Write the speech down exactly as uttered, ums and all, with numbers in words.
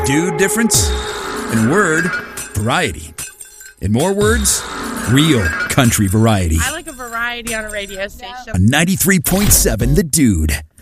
dude difference. In a word, variety. In more words, real country variety. I like a variety on a radio station. On ninety-three point seven The Dude.